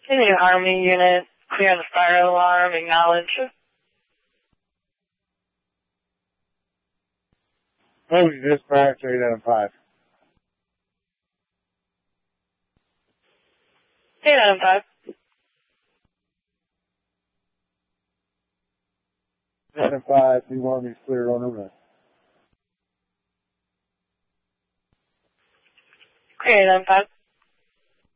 Any Army unit, clear the fire alarm, acknowledge. Moving dispatch 895. 895. 895, New Army's cleared on the rest. Clear 895.